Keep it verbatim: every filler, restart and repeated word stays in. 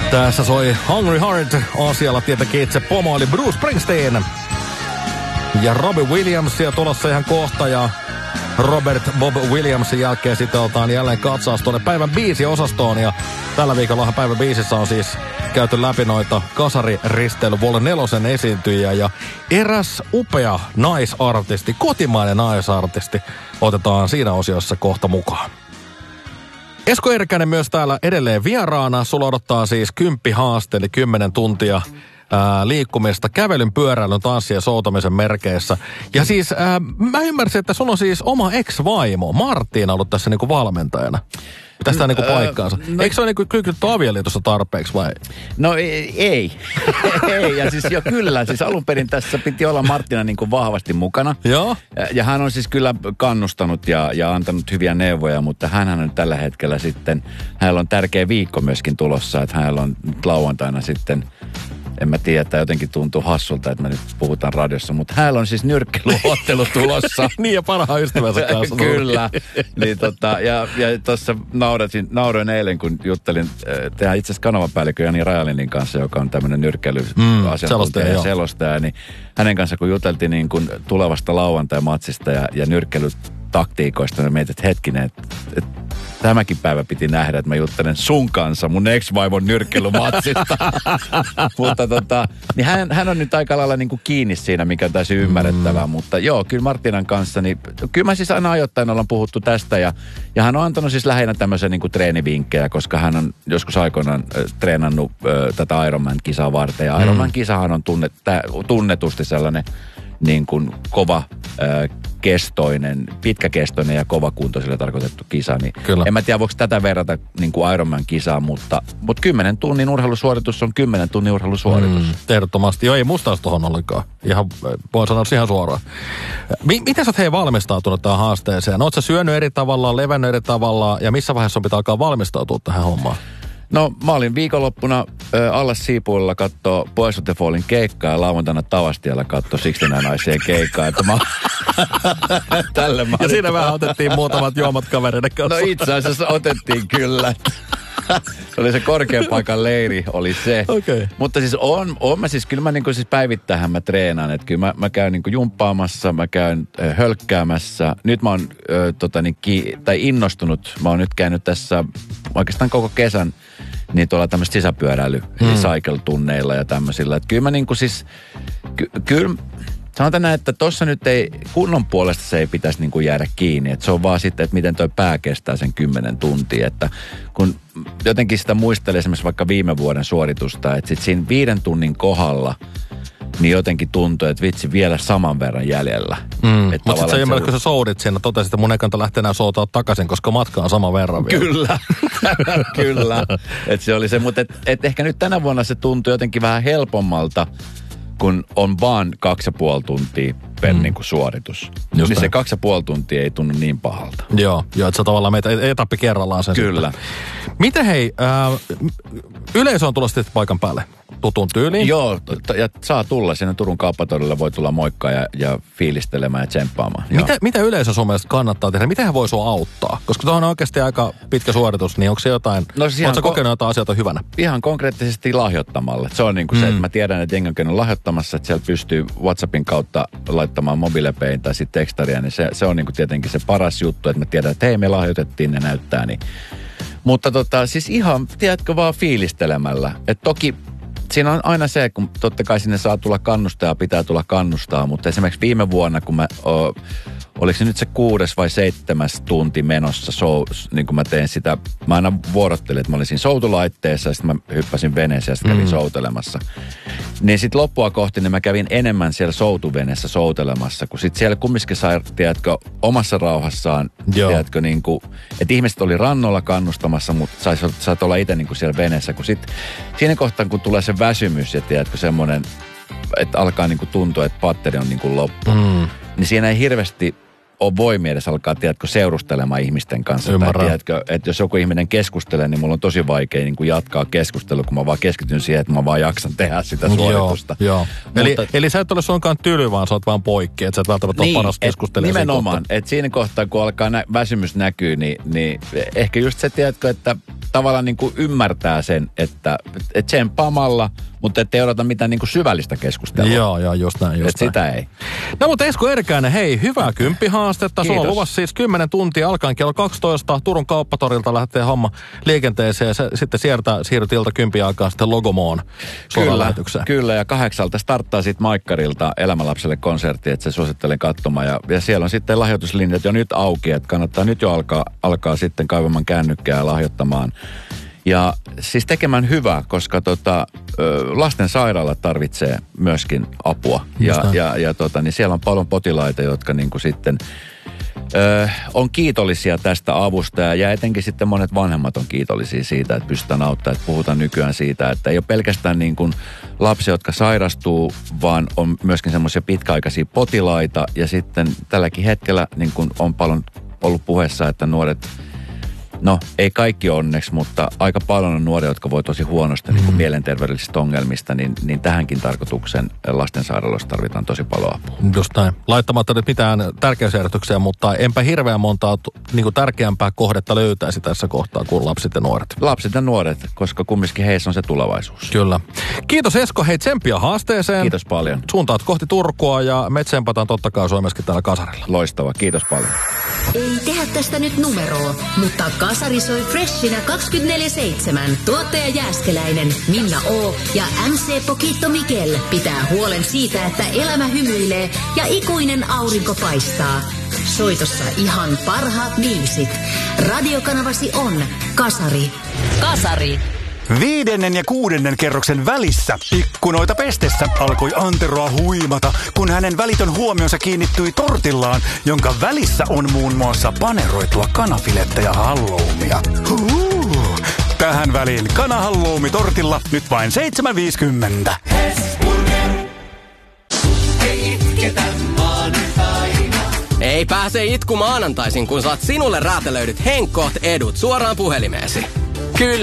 Tässä soi Hungry Heart, asialla tietenkin itse pomo oli Bruce Springsteen. Ja Robbie Williamsia tulossa ihan kohta ja Robert Bob Williamsin jälkeen sitten otetaan jälleen katsaus tuonne päivän biisi-osastoon. Ja tällä viikolla päivän biisissä on siis käyty läpi noita kasariristeily vuoden nelosen esiintyjiä. Ja eräs upea naisartisti, kotimainen naisartisti, otetaan siinä osiossa kohta mukaan. Esko Eerikäinen myös täällä edelleen vieraana. Sulla odottaa siis kymppi haaste, eli kymmenen tuntia ää, liikkumista kävelyn, pyöräilyn, tanssin ja soutamisen merkeissä. Ja siis ää, mä ymmärsin, että sulla on siis oma ex-vaimo, Martina, ollut tässä niinku valmentajana. Pitäisi tämä niinku paikkaansa. No, eikö se ole niinku kykytty avioliitossa tarpeeksi vai? No ei. Ei. ei. Ja siis jo kyllä. Siis alun perin tässä piti olla Martina niinku vahvasti mukana. Joo. Ja, ja hän on siis kyllä kannustanut ja, ja antanut hyviä neuvoja, mutta hänhän on tällä hetkellä sitten, hänellä on tärkeä viikko myöskin tulossa, että hänellä on lauantaina sitten, en mä tiedä, että jotenkin tuntuu hassulta, että me nyt puhutaan radiossa, mutta hänellä on siis nyrkkeiluottelu tulossa. Niin ja parhaan ystävänsä kanssa. Kyllä. Niin tota, ja, ja tuossa nauroin, nauroin eilen, kun juttelin, tehdään itse asiassa kanavapäällikö Jani Rajalinin kanssa, joka on tämmöinen nyrkkeilyasiantuntija mm, ja selostaja, niin hänen kanssa kun juteltiin niin kun tulevasta lauantai-matsista ja, ja nyrkkeilytaktiikoista, niin mietin, että hetkinen, että et, tämäkin päivä piti nähdä, että mä juttelen sun kanssa mun ex-vaimon nyrkkeilymatsista. Mutta tota, niin hän, hän on nyt aika lailla niin kuin kiinni siinä, mikä on täysin ymmärrettävää. Mm. Mutta joo, kyllä Martinan kanssa, niin kyllä mä siis aina ajoittain ollaan puhuttu tästä. Ja, ja hän on antanut siis lähinnä tämmöisen niin kuin treenivinkkejä, koska hän on joskus aikoinaan äh, treenannut äh, tätä Ironman-kisaa varten. Ja Ironman-kisahan on tunnet, tä, tunnetusti sellainen niin kuin kova äh, kestoinen, pitkäkestoinen ja kovakuntoisille tarkoitettu kisa, niin kyllä. En mä tiedä, voiko tätä verrata niin kuin Ironman-kisaan, mutta, mutta kymmenen tunnin urheilusuoritus on kymmenen tunnin urheilusuoritus. Mm, ehdottomasti. Joo, ei musta tuohon ollenkaan. Ihan, voin sanoa ihan suoraan. M- miten sä oot hei valmistautunut tähän haasteeseen? Oot sä syönyt eri tavalla, levännyt eri tavalla ja missä vaiheessa on pitää alkaa valmistautua tähän hommaan? No mä olin viikonloppuna äh, Allas Siipuilla kattoo Boys of the Fallin keikkaa ja lauantaina Tavastialla kattoo Sixty-Nine keikkaa. Että mä... Tälle mä ja siinä vähän otettiin muutamat juomat kavereiden kanssa. No itse asiassa otettiin kyllä. Se oli se korkean paikan leiri, oli se. Okay. Mutta siis on, on mä siis, kyllä mä niinku siis päivittäin mä treenaan. Että kyllä mä, mä käyn niinku jumppaamassa, mä käyn äh, hölkkäämässä. Nyt mä oon äh, tota niin, ki, tai innostunut, mä oon nyt käynyt tässä oikeastaan koko kesän niin tuolla tämmöistä sisäpyöräily, hmm. eli cycle-tunneilla ja tämmöisillä. Että kyllä mä niinku siis, ky, kyllä... Sanotaan näin, että tuossa nyt ei, kunnon puolesta se ei pitäisi niin kuin jäädä kiinni. Että se on vaan sitten, että miten toi pää kestää sen kymmenen tuntia. Että kun jotenkin sitä muistelee esimerkiksi vaikka viime vuoden suoritusta, että sitten siinä viiden tunnin kohdalla niin jotenkin tuntuu, että vitsi vielä saman verran jäljellä. Mm. Mutta sitten sä ymmärrät, kun sä soudit siinä, totesit, että mun ei kannata lähteä enää soutaa takaisin, koska matka on saman verran vielä. Kyllä, kyllä. Että se oli se, mutta et, et ehkä nyt tänä vuonna se tuntui jotenkin vähän helpommalta, kun on vaan kaksi ja puoli tuntia per mm. niin kuin suoritus. Just niin se kaksi ja puoli tuntia ei tunnu niin pahalta. Joo, joo että sä tavallaan meitä etappi kerrallaan sen. Kyllä. Sitten. Miten hei, äh, yleisö on tulossa sitten paikan päälle tutun tyyliin? Joo, ja saa tulla sinne Turun kauppatorille, voi tulla moikkaa ja, ja fiilistelemään ja tsemppaamaan. Mitä, mitä yleisö sun mielestä kannattaa tehdä? Miten he voi sua auttaa? Koska tuohon on oikeasti aika pitkä suoritus, niin onko se jotain, no siis ootko sä kokenut ko- jotain asioita hyvänä? Ihan konkreettisesti lahjoittamalla. Se on niin kuin mm. se, että mä tiedän, että jengi on käynyt lahjoittamassa, että siellä pystyy WhatsAppin kautta laittamaan mobiilepein tai sitten tekstaria, niin se, se on niin kuin tietenkin se paras juttu, että mä tiedän, että hei, me lahjoitettiin, ne näyttää. Niin. Mutta tota, siis ihan, tiedätkö, vaan fiilistelemällä. Että toki siinä on aina se, kun totta kai sinne saa tulla kannustaa ja pitää tulla kannustaa, mutta esimerkiksi viime vuonna, kun mä, o, oliko se nyt se kuudes vai seitsemäs tunti menossa, so, niin kun mä tein sitä, mä aina vuorottelin, että mä olin siinä soutulaitteessa ja sitten mä hyppäsin veneeseen ja sitten kävin mm. soutelemassa. Niin sitten loppua kohti, niin mä kävin enemmän siellä soutuveneessä soutelemassa, kun sitten siellä kumminkin sai, tiedätkö, omassa rauhassaan, Joo. tiedätkö, niin kuin, että ihmiset oli rannolla kannustamassa, mutta sais, sait olla itse niin kuin siellä veneessä, kun sitten siinä kohtaa, kun tulee se väsymys ja tiedätkö, semmoinen, että alkaa niin kuin tuntua, että patteri on niin kuin loppu, mm. niin siinä ei hirveästi ole voimia edes alkaa, tiedätkö, seurustelemaan ihmisten kanssa. Tai, tiedätkö, että jos joku ihminen keskustelee, niin mulla on tosi vaikea niin kuin jatkaa keskustelua, kun mä vaan keskityn siihen, että mä vaan jaksan tehdä sitä suoritusta. Joo, joo. Mutta, eli, eli sä et ole suinkaan tyly, vaan sä oot vaan poikki, että sä et välttämättä niin, ole paras keskustelemaan. Nimenomaan, että siinä kohtaa, kun alkaa nä- väsymys näkyy, niin, niin ehkä just se, tiedätkö, että tavallaan niin kuin ymmärtää sen, että et tsemppaamalla, mutta ettei odota mitään niin kuin syvällistä keskustelua. Joo, joo, just näin, just näin. Sitä ei. No mutta Esko Erkäinen, hei, hyvää kymppihaastetta. Kiitos. Sulla on luvassa siis kymmenen tuntia alkaen kello kaksitoista. Turun kauppatorilta lähtee homma liikenteeseen ja se, sitten sieltä siirryt ilta kympiä aikaa sitten Logomoon Kyllä, kyllä, ja kahdeksalta starttaa sitten Maikkarilta Elämälapselle konsertti, että se suosittelen katsomaan. Ja, ja siellä on sitten lahjoituslinjat jo nyt auki, että kannattaa nyt jo alkaa, alkaa sitten kaivamaan kännykkää ja lahjoittamaan. Ja siis tekemään hyvää, koska tota, lasten sairaala tarvitsee myöskin apua. Ja, ja, ja tota, niin siellä on paljon potilaita, jotka niinku sitten ö, on kiitollisia tästä avusta. Ja etenkin sitten monet vanhemmat on kiitollisia siitä, että pystytään auttamaan. Että puhutaan nykyään siitä, että ei ole pelkästään niin kuin lapsia, jotka sairastuu, vaan on myöskin semmoisia pitkäaikaisia potilaita. Ja sitten tälläkin hetkellä niin kuin on paljon ollut puheessa, että nuoret... No, ei kaikki onneksi, mutta aika paljon on nuoria, jotka voi tosi huonosti mm. niin kuin mielenterveydellisistä ongelmista, niin, niin tähänkin tarkoituksen lastensairaaloissa tarvitaan tosi paljon apua. Just näin. Laittamatta nyt mitään tärkeysjärjestyksiä, mutta enpä hirveän montaa niin kuin tärkeämpää kohdetta löytäisi tässä kohtaa kuin lapset ja nuoret. Lapset ja nuoret, koska kumminkin heissä on se tulevaisuus. Kyllä. Kiitos Esko, hei tsemppiä haasteeseen. Kiitos paljon. Suuntaat kohti Turkua ja me tsempataan totta kai sua myöskin täällä kasarilla. Loistavaa, kiitos paljon. Ei tehdä tästä nyt numeroa, mutta Kasari soi freshinä kaksikymmentäneljä seitsemän. Tuottaja Jääskeläinen, Minna O ja M C Pokito Mikel pitää huolen siitä, että elämä hymyilee ja ikuinen aurinko paistaa. Soitossa ihan parhaat biisit. Radiokanavasi on Kasari. Kasari. Viidennen ja kuudennen kerroksen välissä ikkunoita pestessä alkoi Anteroa huimata, kun hänen välitön huomionsa kiinnittyi tortillaan, jonka välissä on muun muassa paneroitua kanafilettä ja halloumia. Huu. Tähän väliin kanahalloumi tortilla nyt vain seitsemän viisikymmentä. Ei pääse itku maanantaisin, kun saat sinulle räätälöidyt Henkkoht edut suoraan puhelimeesi.